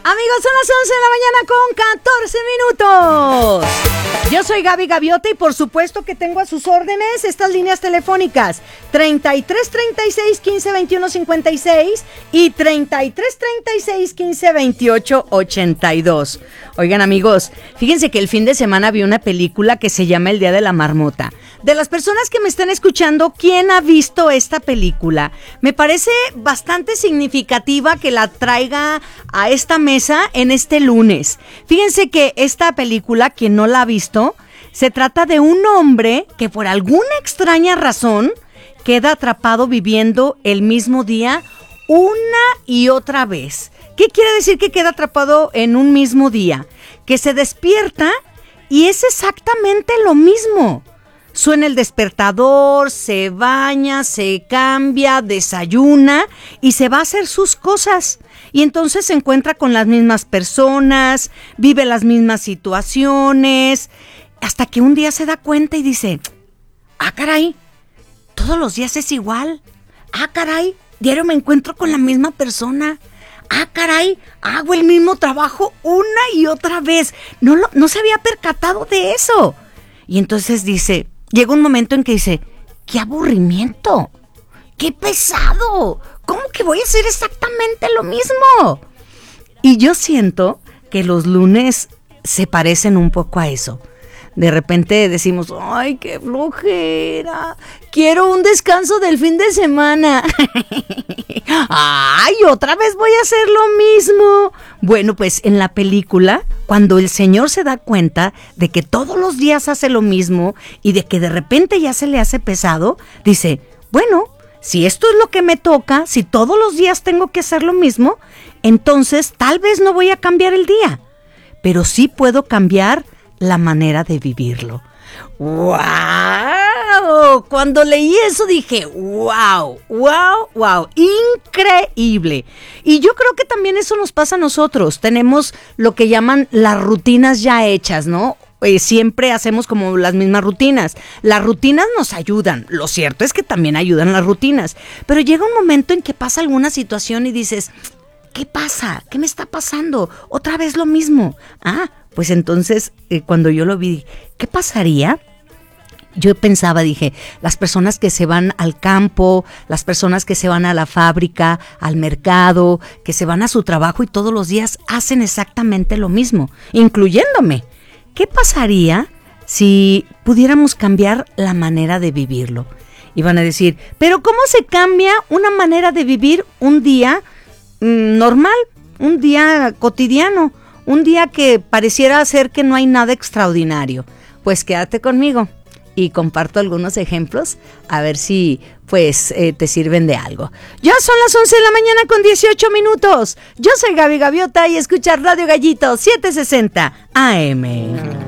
Amigos, son las 11 de la mañana con 14 minutos. Yo soy Gaby Gaviota y por supuesto que tengo a sus órdenes estas líneas telefónicas 33 36 15 21 56 y 33 36 15 28 82. Oigan, amigos, fíjense que el fin de semana vi una película que se llama El Día de la Marmota. De las personas que me están escuchando, ¿quién ha visto esta película? Me parece bastante significativa que la traiga a esta mesa en este lunes. Fíjense que esta película, quien no la ha visto, se trata de un hombre que por alguna extraña razón queda atrapado viviendo el mismo día una y otra vez. ¿Qué quiere decir que queda atrapado en un mismo día? Que se despierta y es exactamente lo mismo. Suena el despertador, se baña, se cambia, desayuna y se va a hacer sus cosas. Y entonces se encuentra con las mismas personas, vive las mismas situaciones, hasta que un día se da cuenta y dice, ¡ah, caray! Todos los días es igual. ¡Ah, caray! Diario me encuentro con la misma persona. ¡Ah, caray! Hago el mismo trabajo una y otra vez. No se había percatado de eso. Y entonces dice... Llega un momento en que dice, ¡qué aburrimiento! ¡Qué pesado! ¿Cómo que voy a hacer exactamente lo mismo? Y yo siento que los lunes se parecen un poco a eso. De repente decimos, ¡ay, qué flojera! Quiero un descanso del fin de semana. ¡Ay, otra vez voy a hacer lo mismo! Bueno, pues en la película, cuando el señor se da cuenta de que todos los días hace lo mismo y de que de repente ya se le hace pesado, dice, bueno, si esto es lo que me toca, si todos los días tengo que hacer lo mismo, entonces tal vez no voy a cambiar el día, pero sí puedo cambiar la manera de vivirlo. ¡Wow! Cuando leí eso dije, ¡wow! ¡Wow! ¡Wow! ¡Increíble! Y yo creo que también eso nos pasa a nosotros. Tenemos lo que llaman las rutinas ya hechas, ¿no? Siempre hacemos como las mismas rutinas. Las rutinas nos ayudan. Lo cierto es que también ayudan las rutinas. Pero llega un momento en que pasa alguna situación y dices, ¿qué pasa? ¿Qué me está pasando? Otra vez lo mismo. Pues entonces, cuando yo lo vi, ¿qué pasaría? Yo pensaba, dije, las personas que se van al campo, las personas que se van a la fábrica, al mercado, que se van a su trabajo y todos los días hacen exactamente lo mismo, incluyéndome. ¿Qué pasaría si pudiéramos cambiar la manera de vivirlo? Y van a decir, ¿pero cómo se cambia una manera de vivir un día normal, un día cotidiano? Un día que pareciera ser que no hay nada extraordinario. Pues quédate conmigo y comparto algunos ejemplos a ver si pues te sirven de algo. Ya son las 11 de la mañana con 18 minutos. Yo soy Gaby Gaviota y escuchar Radio Gallito 760 AM.